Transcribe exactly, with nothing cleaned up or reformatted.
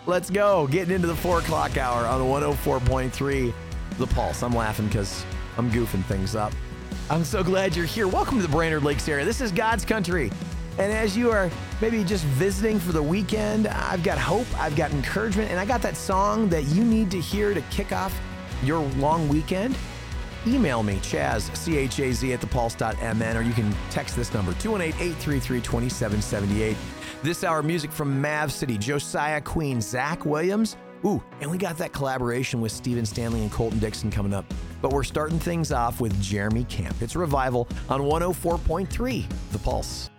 Let's go. Getting into the four o'clock hour on one oh four point three The Pulse. I'm laughing because I'm goofing things up. I'm so glad you're here. Welcome to the Brainerd Lakes area. This is God's country. And as you are maybe just visiting for the weekend, I've got hope, I've got encouragement, and I got that song that you need to hear to kick off your long weekend. Email me, Chaz, C H A Z at the pulse dot M N, or you can text this number, two one eight, eight three three, two seven seven eight. This hour, music from Mav City, Josiah Queen, Zach Williams. Ooh, and we got that collaboration with Stephen Stanley and Colton Dixon coming up. But we're starting things off with Jeremy Camp. It's Revival on one oh four point three The Pulse.